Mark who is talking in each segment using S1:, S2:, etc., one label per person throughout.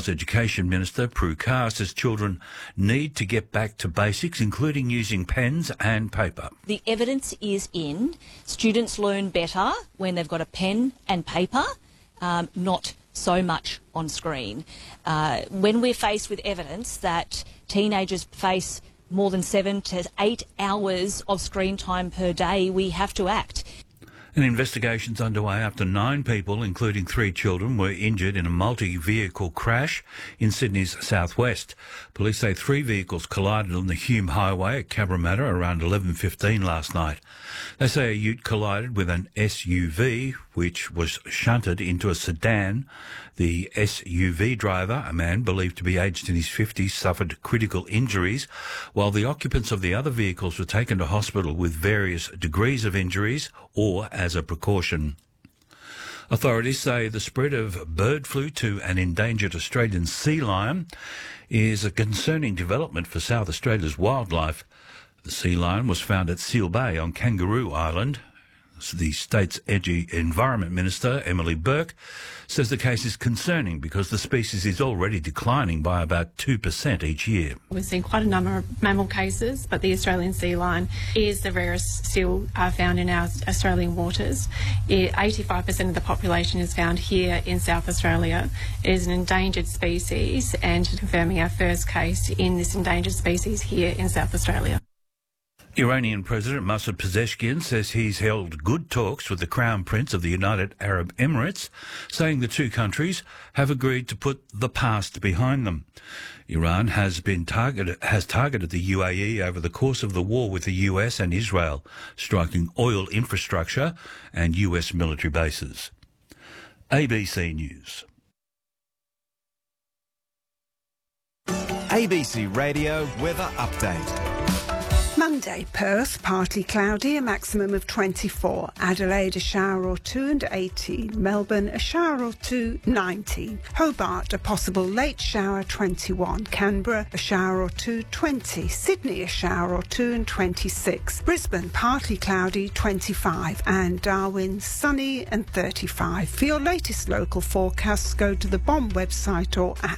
S1: Wales Education Minister Prue Carr says children need to get back to basics, including using pens and paper.
S2: The evidence is in. Students learn better when they've got a pen and paper, not so much on screen. When we're faced with evidence that teenagers face more than 7 to 8 hours of screen time per day, we have to act.
S1: An investigation's underway after 9 people, including 3 children, were injured in a multi-vehicle crash in Sydney's southwest. Police say 3 vehicles collided on the Hume Highway at Cabramatta around 11:15 last night. They say a ute collided with an SUV, which was shunted into a sedan. The SUV driver, a man believed to be aged in his 50s, suffered critical injuries, while the occupants of the other vehicles were taken to hospital with various degrees of injuries or as a precaution. Authorities say the spread of bird flu to an endangered Australian sea lion is a concerning development for South Australia's wildlife. The sea lion was found at Seal Bay on Kangaroo Island. The state's Environment Minister, Emily Burke, says the case is concerning because the species is already declining by about 2% each year.
S3: We've seen quite a number of mammal cases, but the Australian sea lion is the rarest still found in our Australian waters. 85% of the population is found here in South Australia. It is an endangered species, and confirming our first case in this endangered species here in South Australia.
S1: Iranian President Masoud Pezeshkian says he's held good talks with the Crown Prince of the United Arab Emirates, saying the two countries have agreed to put the past behind them. Iran has targeted the UAE over the course of the war with the US and Israel, striking oil infrastructure and US military bases. ABC News.
S4: ABC Radio Weather Update.
S5: Monday, Perth, partly cloudy, a maximum of 24. Adelaide, a shower or 2 and 18. Melbourne, a shower or 2, 19. Hobart, a possible late shower, 21. Canberra, a shower or 2, 20. Sydney, a shower or 2 and 26. Brisbane, partly cloudy, 25. And Darwin, sunny and 35. For your latest local forecasts, go to the BOM website or app.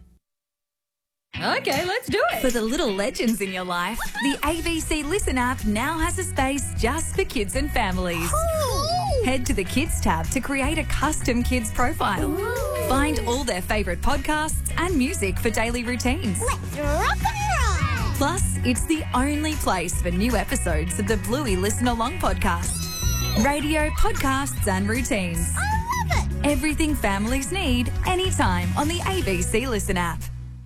S6: Okay, let's do it. For the little legends in your life, the ABC Listen app now has a space just for kids and families. Ooh. Head to the Kids tab to create a custom kids profile. Ooh. Find all their favourite podcasts and music for daily routines.
S7: Let's rock and roll.
S6: Plus, it's the only place for new episodes of the Bluey Listen Along podcast. Radio, podcasts and routines.
S7: I love it.
S6: Everything families need, anytime on the ABC Listen app.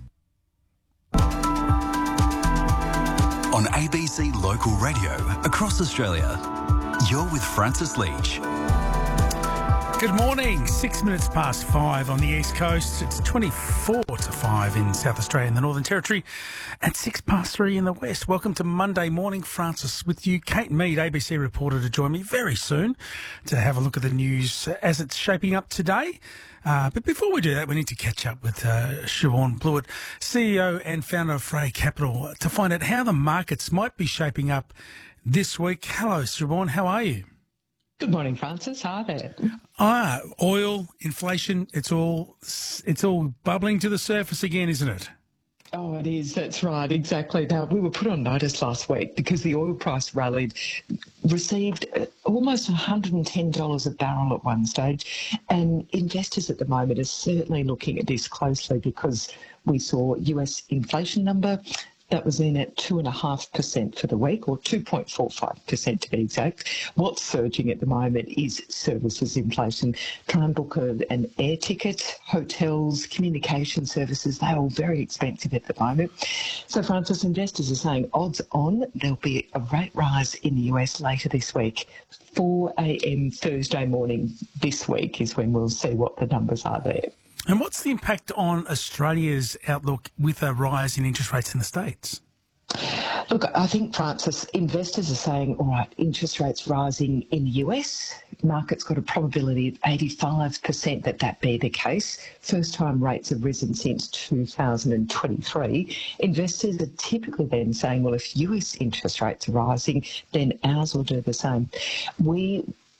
S4: On ABC Local Radio across Australia, you're with Francis Leach.
S8: Good morning. 6 minutes past 5 on the East Coast. It's 24 to 5 in South Australia and the Northern Territory, and 6 past 3 in the West. Welcome to Monday morning. Francis with you. Kate Mead, ABC reporter, to join me very soon to have a look at the news as it's shaping up today. But before we do that, we need to catch up with Siobhan Blewett, CEO and founder of Frey Capital, to find out how the markets might be shaping up this week. Hello, Siobhan. How are you?
S9: Good morning, Francis. Hi there.
S8: Oil, inflation, it's all bubbling to the surface again, isn't it?
S9: Oh, it is. That's right. Exactly. Now, we were put on notice last week because the oil price rallied, received almost $110 a barrel at one stage. And investors at the moment are certainly looking at this closely because we saw US inflation number that was in at 2.5% for the week, or 2.45% to be exact. What's surging at the moment is services inflation. Try and book an air ticket, hotels, communication services, they're all very expensive at the moment. So, Francis, investors are saying odds on there'll be a rate rise in the US later this week. 4 a.m. Thursday morning this week is when we'll see what the numbers are there.
S8: And what's the impact on Australia's outlook with a rise in interest rates in the States?
S9: Look, I think, Francis, investors are saying, all right, interest rates rising in the US, market's got a probability of 85% that be the case. First time rates have risen since 2023. Investors are typically then saying, well, if US interest rates are rising, then ours will do the same. We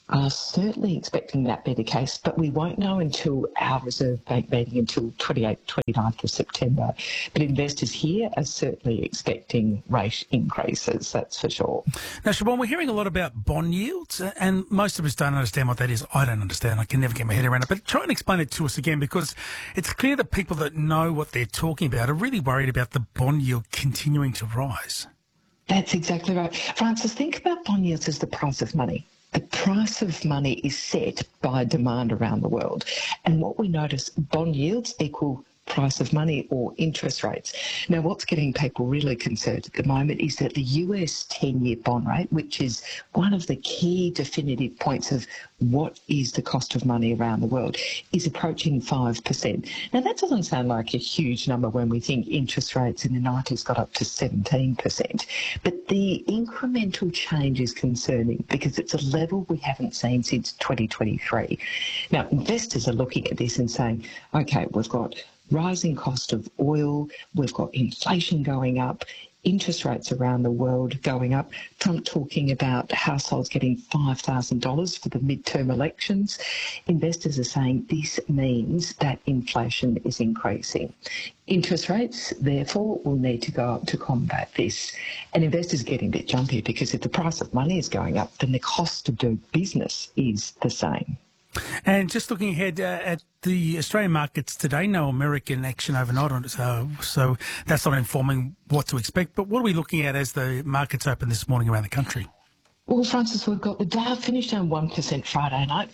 S9: are certainly expecting that be the case, but we won't know until our Reserve Bank meeting until 29th of September. But investors here are certainly expecting rate increases, that's for sure.
S8: Now, Siobhan, we're hearing a lot about bond yields, and most of us don't understand what that is. I don't understand. I can never get my head around it. But try and explain it to us again, because it's clear that people that know what they're talking about are really worried about the bond yield continuing to rise.
S9: That's exactly right. Francis, think about bond yields as the price of money. The price of money is set by demand around the world. And what we notice, bond yields equal price of money or interest rates. Now, what's getting people really concerned at the moment is that the US 10-year bond rate, which is one of the key definitive points of what is the cost of money around the world, is approaching 5%. Now, that doesn't sound like a huge number when we think interest rates in the 90s got up to 17%. But the incremental change is concerning because it's a level we haven't seen since 2023. Now, investors are looking at this and saying, OK, we've got rising cost of oil, we've got inflation going up, interest rates around the world going up. Trump talking about households getting $5,000 for the midterm elections. Investors are saying this means that inflation is increasing. Interest rates, therefore, will need to go up to combat this. And investors are getting a bit jumpy because if the price of money is going up, then the cost of doing business is the same.
S8: And just looking ahead at the Australian markets today, no American action overnight on it, so that's not informing what to expect. But what are we looking at as the markets open this morning around the country?
S9: Well, Francis, we've got the Dow finished down 1% Friday night,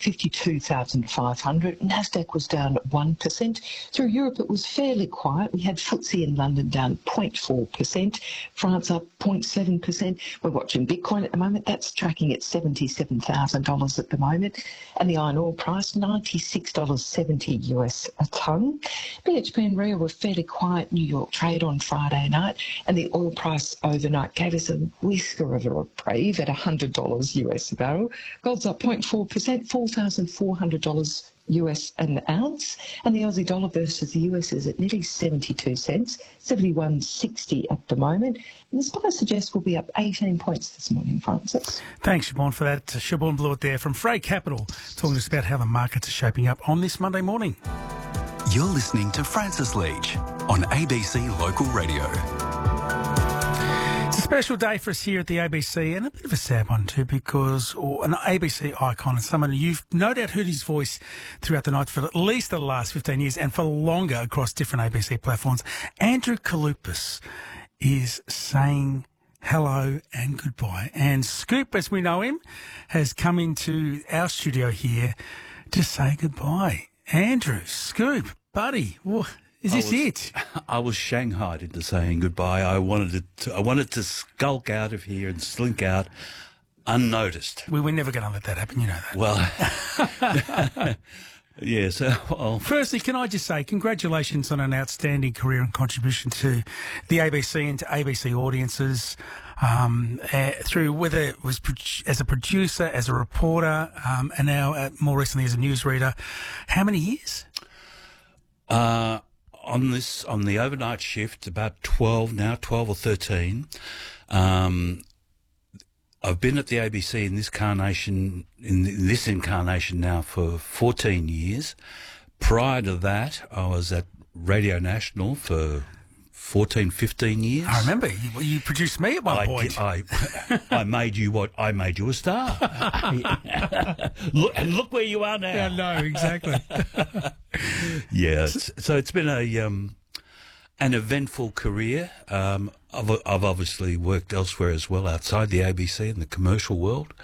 S9: 52,500. Nasdaq was down 1%. Through Europe, it was fairly quiet. We had FTSE in London down 0.4%, France up 0.7%. We're watching Bitcoin at the moment. That's tracking at $77,000 at the moment. And the iron ore price, $96.70 US a tonne. BHP and Rio were fairly quiet New York trade on Friday night. And the oil price overnight gave us a whisker of a reprieve at $100 US a barrel. Gold's up 0.4%, $4,400 US an ounce. And the Aussie dollar versus the US is at nearly 72 cents, 71.60 at the moment. And the spot, I suggest, will be up 18 points this morning, Francis.
S8: Thanks, Siobhan, for that. Siobhan Blewett there from Frey Capital, talking to us about how the markets are shaping up on this Monday morning.
S4: You're listening to Francis Leach on ABC Local Radio.
S8: It's a special day for us here at the ABC, and a bit of a sad one too, because an ABC icon and someone you've no doubt heard his voice throughout the night for at least the last 15 years and for longer across different ABC platforms. Andrew Kalupas is saying hello and goodbye. And Scoop, as we know him, has come into our studio here to say goodbye. Andrew, Scoop, buddy, is this it?
S1: I was shanghaied into saying goodbye. I wanted to skulk out of here and slink out unnoticed.
S8: We're never going to let that happen, you know that.
S1: Well, yes. Well,
S8: firstly, can I just say congratulations on an outstanding career and contribution to the ABC and to ABC audiences, through whether it was as a producer, as a reporter, and now more recently as a newsreader. How many years?
S1: On the overnight shift, about 12 or 13. I've been at the ABC in this incarnation now for 14 years. Prior to that, I was at Radio National for 14, 15 years.
S8: I remember you produced me at one point.
S1: I made you a star. Look where you are now.
S8: Yeah, no, exactly.
S1: Yeah, so it's been an eventful career. I've obviously worked elsewhere as well, outside the ABC in the commercial world.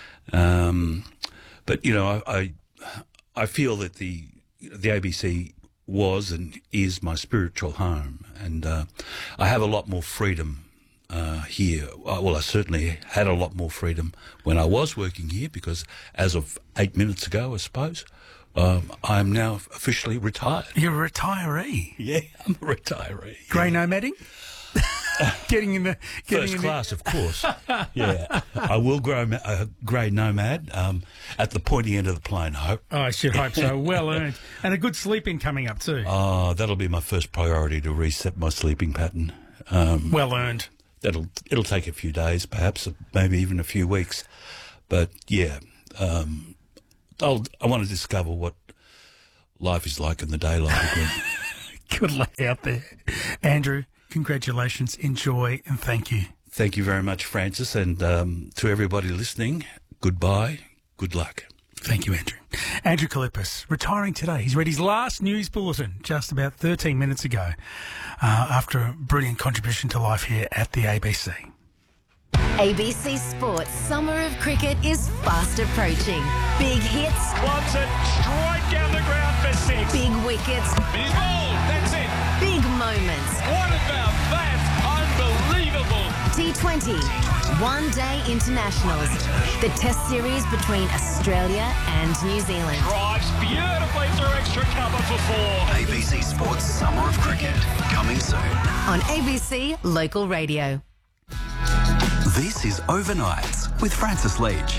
S1: But you know, I feel that the ABC was and is my spiritual home, and I have a lot more freedom here. Well, I certainly had a lot more freedom when I was working here, because as of 8 minutes ago, I suppose, I am now officially retired.
S8: You're a retiree?
S1: Yeah, I'm a retiree.
S8: Grey nomading? Getting in the
S1: first class, of course. Yeah, I will grow a grey nomad at the pointy end of the plane, I hope.
S8: Oh, I should hope so. Well earned, and a good sleeping coming up too.
S1: Oh, that'll be my first priority, to reset my sleeping pattern.
S8: Well earned.
S1: It'll take a few days, perhaps, maybe even a few weeks, but yeah. I want to discover what life is like in the daylight again.
S8: Good luck out there. Andrew, congratulations, enjoy, and thank you.
S1: Thank you very much, Francis, and to everybody listening, goodbye, good luck.
S8: Thank you, Andrew. Andrew Kalipis, retiring today. He's read his last news bulletin just about 13 minutes ago after a brilliant contribution to life here at the ABC.
S10: ABC Sports Summer of Cricket is fast approaching. Big hits.
S11: Wants it straight down the ground for 6.
S10: Big wickets.
S11: He's bowled. That's it.
S10: Big moments.
S11: What about that? Unbelievable.
S10: T20. One-day internationals. The test series between Australia and New Zealand.
S11: Drives beautifully through extra cover for 4.
S4: ABC Sports Summer of Cricket, coming soon.
S10: On ABC Local Radio.
S4: This is Overnights with Francis Leach.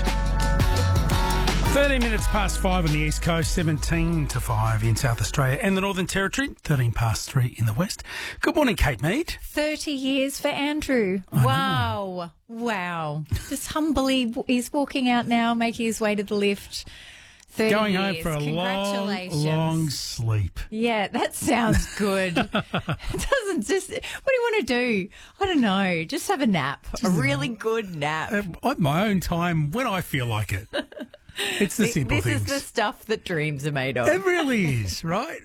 S8: 13 minutes past 5 on the East Coast, 17 to 5 in South Australia and the Northern Territory, 13 past 3 in the West. Good morning, Kate Mead.
S12: 30 years for Andrew. Wow. Just humbly, he's walking out now, making his way to the lift. 30
S8: Going
S12: years.
S8: home for a long sleep.
S12: Yeah, that sounds good. It doesn't just... What do you want to do? I don't know. Just have a nap. A really good nap.
S8: At my own time, when I feel like it. It's the simple things.
S12: This is the stuff that dreams are made of.
S8: It really is, right?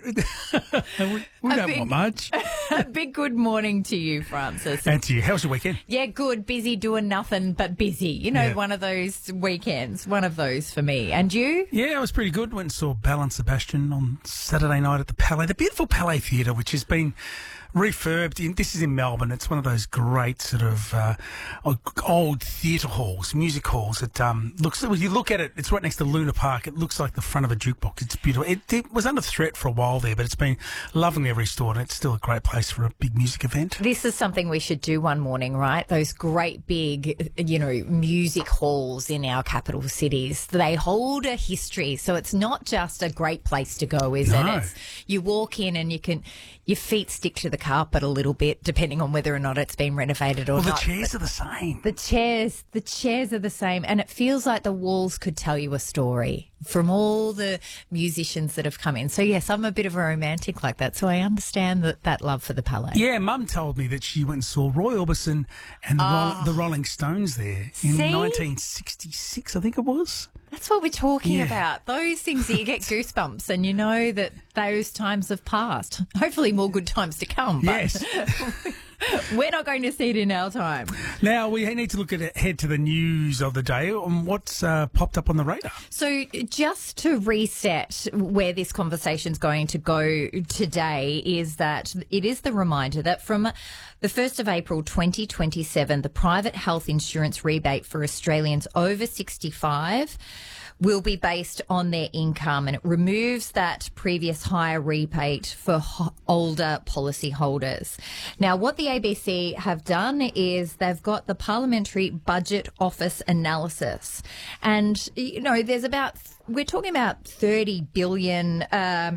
S8: we don't want much.
S12: A big good morning to you, Francis.
S8: And to you. How was your weekend?
S12: Yeah, good. Busy doing nothing but busy. You know, one of those weekends. One of those for me. And you?
S8: Yeah, it was pretty good. Went and saw Belle and Sebastian on Saturday night at the Palais, the beautiful Palais Theatre, which has been refurbed. This is in Melbourne. It's one of those great sort of old theatre halls, music halls. It looks, when you look at it, it's right next to Luna Park. It looks like the front of a jukebox. It's beautiful. It was under threat for a while there, but it's been lovingly restored, and it's still a great place for a big music event.
S12: This is something we should do one morning, right? Those great big, music halls in our capital cities. They hold a history, so it's not just a great place to go, is it? You walk in and your feet stick to the carpet a little bit, depending on whether or not it's been renovated or not.
S8: Well, the chairs are the same.
S12: The chairs are the same, and it feels like the walls could tell you a story from all the musicians that have come in. So, yes, I'm a bit of a romantic like that, so I understand that love for the Palais.
S8: Yeah, Mum told me that she went and saw Roy Orbison and the Rolling Stones there in 1966, I think it was.
S12: That's what we're talking about. Those things that you get goosebumps and you know that those times have passed. Hopefully more good times to come. But
S8: yes.
S12: We're not going to see it in our time.
S8: Now, we need to look ahead to the news of the day on what's popped up on the radar.
S12: So just to reset where this conversation's going to go today is that it is the reminder that from the 1st of April 2027, the private health insurance rebate for Australians over 65 will be based on their income, and it removes that previous higher rebate for older policyholders. Now, what the ABC have done is they've got the Parliamentary Budget Office analysis, and there's about we're talking about 3 billion, of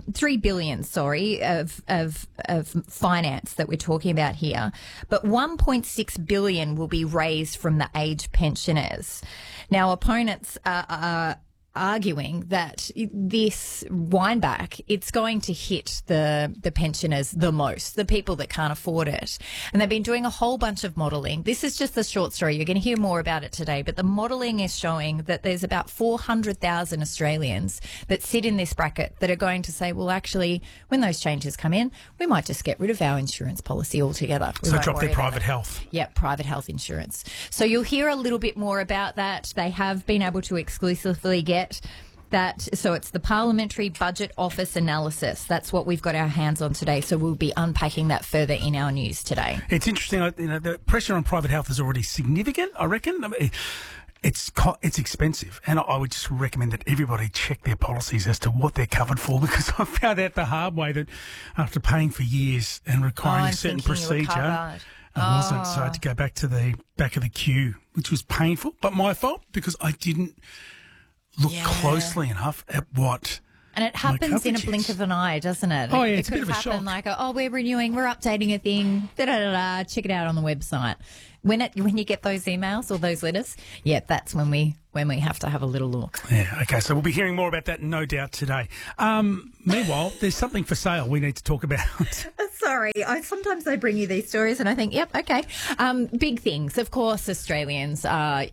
S12: finance that we're talking about here, but 1.6 billion will be raised from the aged pensioners. Now, opponents are arguing that this windback, it's going to hit the pensioners the most, the people that can't afford it. And they've been doing a whole bunch of modelling. This is just the short story. You're going to hear more about it today, but the modelling is showing that there's about 400,000 Australians that sit in this bracket that are going to say, well, actually, when those changes come in, we might just get rid of our insurance policy altogether.
S8: So drop their private health.
S12: Yeah, private health insurance. So you'll hear a little bit more about that. They have been able to exclusively get that. So it's the Parliamentary Budget Office analysis. That's what we've got our hands on today. So we'll be unpacking that further in our news today.
S8: It's interesting. The pressure on private health is already significant, I reckon. I mean, it's expensive, and I would just recommend that everybody check their policies as to what they're covered for, because I found out the hard way that after paying for years and requiring a certain procedure, it wasn't. So I had to go back to the back of the queue, which was painful, but my fault because I didn't look closely enough at what.
S12: And it happens in a blink of an eye, doesn't it?
S8: Oh, yeah,
S12: it
S8: it's a bit of a shock.
S12: Like, we're renewing, we're updating a thing, check it out on the website. when you get those emails or those letters, yeah, that's when we have to have a little look.
S8: Yeah, okay, so we'll be hearing more about that, no doubt, today. Meanwhile, there's something for sale we need to talk about.
S12: Sorry, sometimes I bring you these stories and I think, yep, okay. Big things. Of course, Australians are,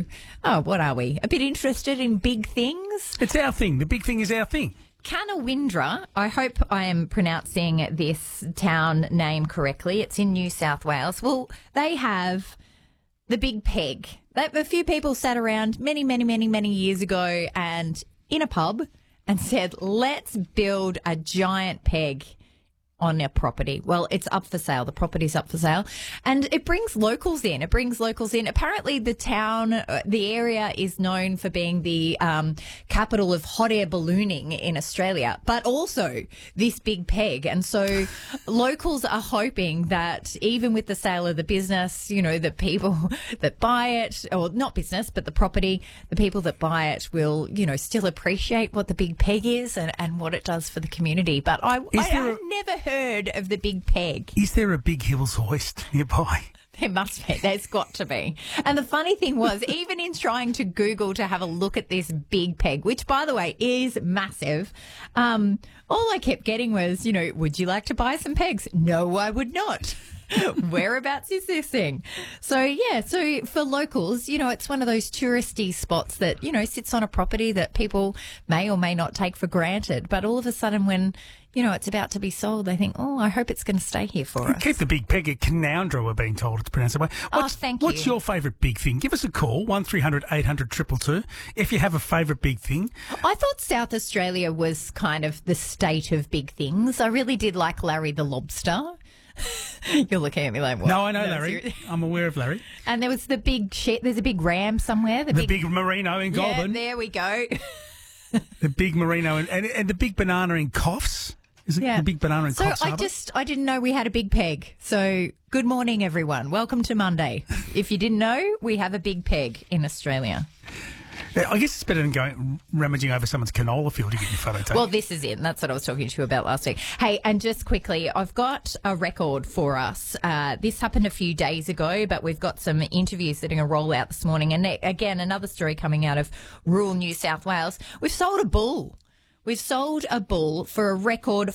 S12: what are we? A bit interested in big things?
S8: It's our thing. The big thing is our thing.
S12: Canawindra, I hope I am pronouncing this town name correctly. It's in New South Wales. Well, they have the Big Peg. A few people sat around many, many, many, many years ago and in a pub and said, let's build a giant peg on our property. Well, it's up for sale. The property's up for sale. And it brings locals in. Apparently the town, the area is known for being the capital of hot air ballooning in Australia, but also this big peg. And so locals are hoping that even with the sale of the business, the people that buy it, or not business, but the property, the people that buy it will, still appreciate what the big peg is and what it does for the community. But I've never heard of the Big Peg.
S8: Is there a Big Hills hoist nearby?
S12: There must be. There's got to be. And the funny thing was, even in trying to Google to have a look at this Big Peg, which, by the way, is massive, all I kept getting was, would you like to buy some pegs? No, I would not. Whereabouts is this thing? So for locals, it's one of those touristy spots that, sits on a property that people may or may not take for granted. But all of a sudden when, it's about to be sold, they think, oh, I hope it's going to stay here for us.
S8: Keep the Big Peg at Canowindra, we're being told it's pronounced that way.
S12: Thank you.
S8: What's your favourite big thing? Give us a call, 1300 800 222, if you have a favourite big thing.
S12: I thought South Australia was kind of the state of big things. I really did like Larry the Lobster. You're looking at me like, what?
S8: No, I know Larry. I'm aware of Larry.
S12: And there was the big there's a big ram somewhere. The
S8: big merino in Goulburn.
S12: Yeah, there we go.
S8: The big merino and the big banana in Coffs. Is it the big banana in Coffs?
S12: So I didn't know we had a Big Peg. So good morning, everyone. Welcome to Monday. If you didn't know, we have a Big Peg in Australia.
S8: I guess it's better than going rummaging over someone's canola field to get your photo taken.
S12: Well, this is it. That's what I was talking to you about last week. Hey, and just quickly, I've got a record for us. This happened a few days ago, but we've got some interviews that are going to roll out this morning. And again, another story coming out of rural New South Wales. We've sold a bull. We've sold a bull for a record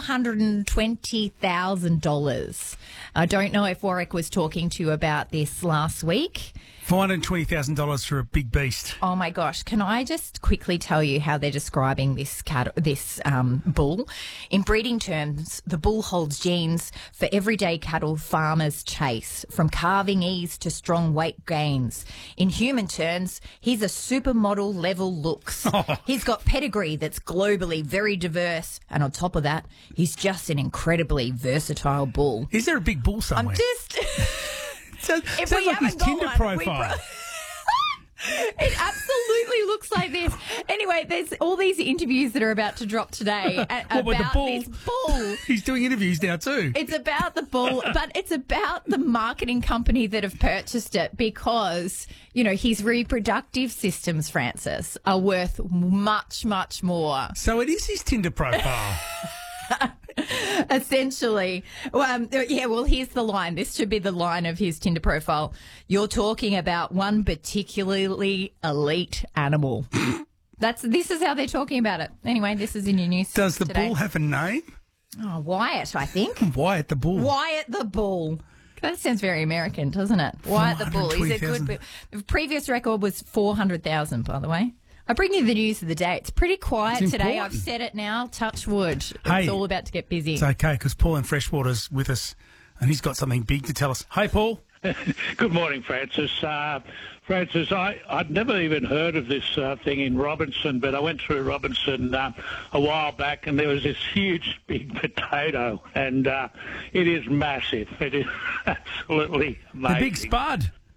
S12: $420,000. I don't know if Warwick was talking to you about this last week.
S8: $420,000 for a big beast.
S12: Oh my gosh! Can I just quickly tell you how they're describing this bull? In breeding terms, the bull holds genes for everyday cattle farmers chase, from calving ease to strong weight gains. In human terms, he's a supermodel level looks. He's got pedigree that's globally very diverse, and on top of that, he's just an incredibly versatile bull.
S8: Is there a big bull somewhere?
S12: I'm just.
S8: Sounds like his Tinder profile.
S12: It absolutely looks like this. Anyway, there's all these interviews that are about to drop today about this bull.
S8: He's doing interviews now too.
S12: It's about the bull, but it's about the marketing company that have purchased it because, his reproductive systems, Francis, are worth much, much more.
S8: So it is his Tinder profile.
S12: Essentially. Well, here's the line. This should be the line of his Tinder profile. You're talking about one particularly elite animal. This is how they're talking about it. Anyway, this is in your news.
S8: Does the
S12: today.
S8: bull have a name?
S12: Oh, Wyatt, I think.
S8: Wyatt the bull.
S12: Wyatt the bull. That sounds very American, doesn't it? Wyatt the bull. He's a good. The previous record was 400,000, by the way. I bring you the news of the day. It's pretty quiet today. I've said it now. Touch wood. It's all about to get busy.
S8: It's okay because Paul in Freshwater's with us and he's got something big to tell us. Hey, Paul.
S13: Good morning, Francis. Francis, I'd never even heard of this thing in Robinson, but I went through Robinson a while back and there was this huge big potato and it is massive. It is absolutely amazing.
S8: The big spud.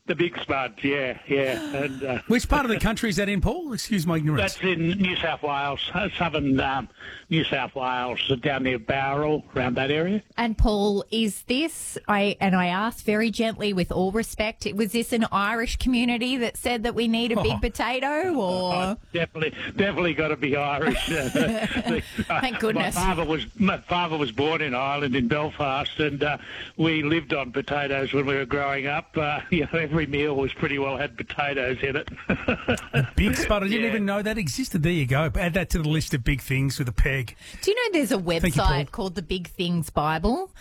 S13: The Big Spud, yeah. And,
S8: which part of the country is that in, Paul? Excuse my ignorance.
S13: That's in New South Wales, southern New South Wales, down near Bowral, around that area.
S12: And Paul, is this, I asked very gently with all respect, was this an Irish community that said that we need a big potato, or?
S13: Definitely got to be Irish.
S12: Thank goodness.
S13: My father was born in Ireland, in Belfast, and we lived on potatoes when we were growing up. Every meal was pretty well had potatoes in it.
S8: A Big Spud. I didn't even know that existed. There you go. Add that to the list of big things with a peg.
S12: Do you know there's a website called the Big Things Bible?